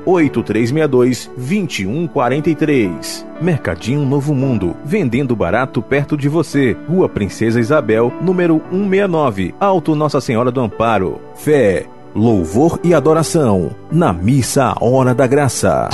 8362-2143. Mercadinho Novo Mundo, vendendo barato perto de você. Rua Princesa Isabel, número 169, Alto Nossa Senhora do Amparo. Fé, louvor e adoração na Missa Hora da Graça.